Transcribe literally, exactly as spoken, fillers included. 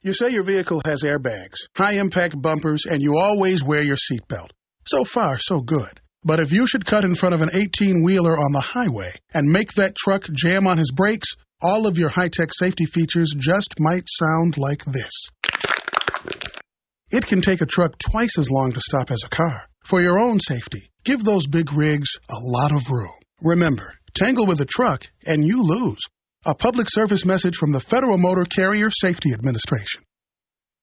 You say your vehicle has airbags, high-impact bumpers, and you always wear your seatbelt. So far, so good. But if you should cut in front of an eighteen-wheeler on the highway and make that truck jam on his brakes, all of your high-tech safety features just might sound like this. It can take a truck twice as long to stop as a car. For your own safety, give those big rigs a lot of room. Remember, tangle with a truck and you lose. A public service message from the Federal Motor Carrier Safety Administration.